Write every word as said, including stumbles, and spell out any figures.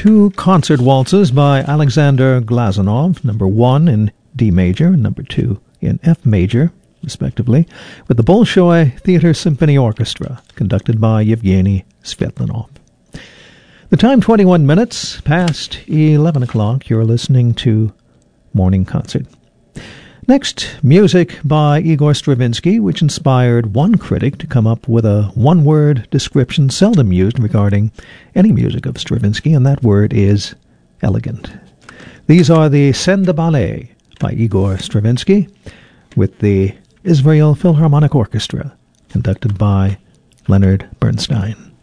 two concert waltzes by Alexander Glazunov, number one in D major and number two in F major, respectively, with the Bolshoi Theater Symphony Orchestra, conducted by Yevgeny Svetlanov. The time, twenty-one minutes past eleven o'clock. You're listening to Morning Concert. Next, music by Igor Stravinsky, which inspired one critic to come up with a one-word description seldom used regarding any music of Stravinsky, and that word is elegant. These are the Scènes de Ballet by Igor Stravinsky with the Israel Philharmonic Orchestra, conducted by Leonard Bernstein.